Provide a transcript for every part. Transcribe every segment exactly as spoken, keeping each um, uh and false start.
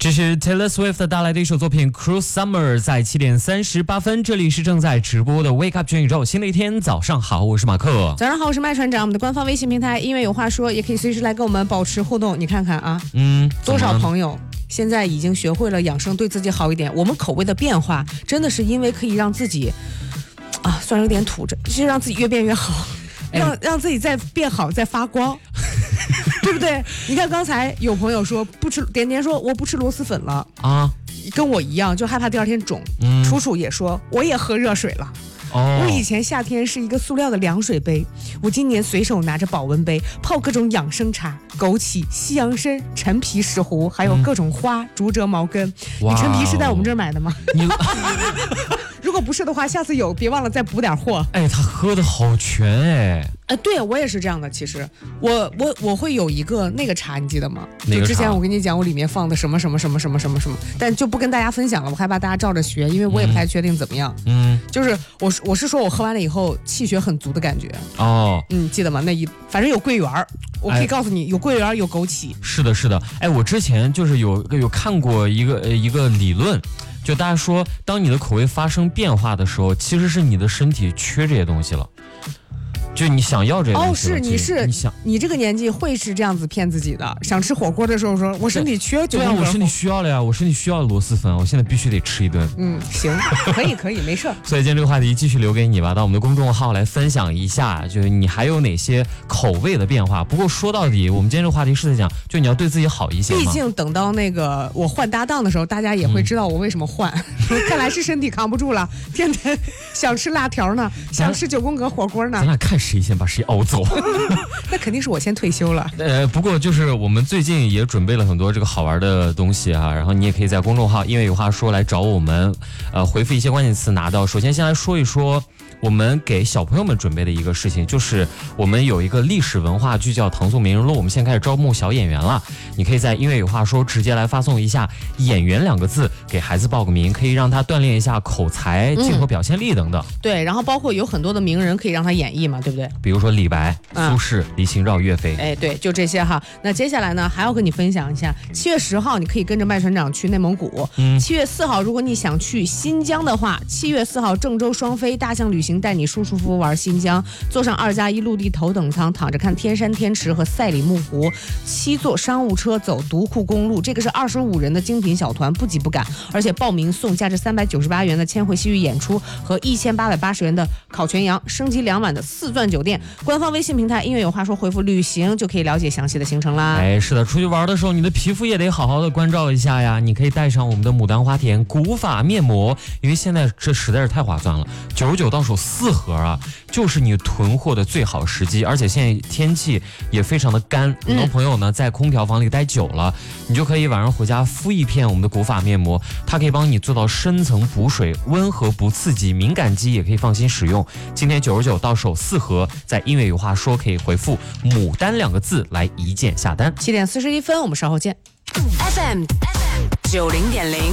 这是 Taylor Swift 带来的一首作品 Cruel Summer， 在七点三十八分，这里是正在直播的 Wake Up 全宇宙，新的一天早上好，我是马克。 早上好，我是麦船长。我们的官方微信平台音乐有话说，也可以随时来跟我们保持互动。你看看啊， 嗯， 多少朋友现在已经学会了养生，对自己好一点。我们口味的变化，真的是因为可以让自己啊，虽然有点土着，就是让自己越变越好，让让自己再变好，再发光。对不对？你看刚才有朋友说不吃，点点说我不吃螺蛳粉了啊，跟我一样，就害怕第二天肿。嗯，楚楚也说我也喝热水了。哦，我以前夏天是一个塑料的凉水杯，我今年随手拿着保温杯泡各种养生茶，枸杞、西洋参、陈皮、石斛，还有各种花、竹蔗、毛根。你陈皮是在我们这儿买的吗？你如果不是的话，下次有别忘了再补点货。 哎，他喝的好全哎。 哎，对我也是这样的。其实我我我会有一个那个茶，你记得吗？ 那个就之前我跟你讲，我里面放的什么什么什么什么什么什么，但就不跟大家分享了，我害怕大家照着学，因为我也不太确定怎么样。嗯，就是我我是说我喝完了以后气血很足的感觉。哦，嗯，记得吗？那一反正有桂圆儿，我可以告诉你，有桂圆有枸杞。 是的，是的。哎，我之前就是有有看过一个一个理论。就大家说，当你的口味发生变化的时候，其实是你的身体缺这些东西了。就你想要这个东西哦，是你是你想你这个年纪会是这样子骗自己的，想吃火锅的时候说我身体缺九对啊，我身体需要了呀，我身体需要螺蛳粉，我现在必须得吃一顿。 嗯，行，可以可以，没事。 所以今天这个话题继续留给你吧，到我们的公众号来分享一下，就是你还有哪些口味的变化。不过说到底，我们今天这个话题是在讲，就你要对自己好一些嘛。 毕竟等到那个我换搭档的时候，大家也会知道我为什么换。嗯、看来是身体扛不住了，天天想吃辣条呢，想吃九宫格火锅呢。 咱俩看谁先把谁熬走。 那肯定是我先退休了。 呃，不过就是我们最近也准备了很多这个好玩的东西啊，然后你也可以在公众号因为有话说来找我们，呃，回复一些关键词拿到。首先先来说一说我们给小朋友们准备的一个事情，就是我们有一个历史文化剧叫《唐宋名人录》，我们现在开始招募小演员了。你可以在音乐有话说直接来发送一下演员两个字，给孩子报个名，可以让他锻炼一下口才、镜头表现力等等。 嗯、对，然后包括有很多的名人可以让他演绎嘛，对不对？ 比如说李白、嗯、苏轼、李清照、岳飞。 哎，对，就这些哈。那接下来呢，还要跟你分享一下，七月十号你可以跟着麦船长去内蒙古。嗯，七月四号如果你想去新疆的话，七月四号郑州双飞大象旅行带你舒舒服服玩新疆，坐上二加一陆地头等舱，躺着看天山天池和赛里木湖，七座商务车走独库公路，这个是二十五人的精品小团，不挤不赶，而且报名送价值三百九十八元的千回戏剧演出和一千八百八十元的烤全羊，升级两晚的四钻酒店。官方微信平台音乐有话说回复旅行就可以了解详细的行程啦。 哎，是的，出去玩的时候你的皮肤也得好好的关照一下呀，你可以带上我们的牡丹花田古法面膜，因为现在这实在是太划算了，九十九到手四盒啊，就是你囤货的最好时机。而且现在天气也非常的干，很多朋友呢在空调房里待久了，你就可以晚上回家敷一片我们的古法面膜，它可以帮你做到深层补水，温和不刺激，敏感肌也可以放心使用。今天九十九到手四盒，在音乐有话说可以回复牡丹两个字来一键下单。 七点四十一分，我们稍后见。 F M 九零点零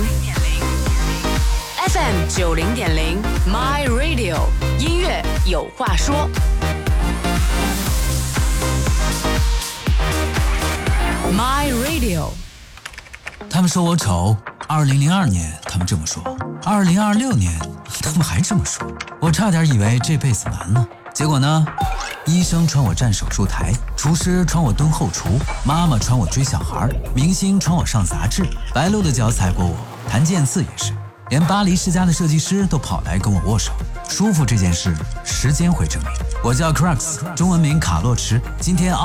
F M 九零点零 My Radio 音乐有话说。My Radio。 他们说我丑，二零零二年他们这么说，二零二六年他们还这么说，我差点以为这辈子完了。结果呢，医生传我站手术台，厨师传我蹲后厨，妈妈传我追小孩，明星传我上杂志，白鹿的脚踩过我，谭健次也是，连巴黎世家的设计师都跑来跟我握手。舒服这件事，时间会证明。我叫 Crux， 中文名卡洛驰，今天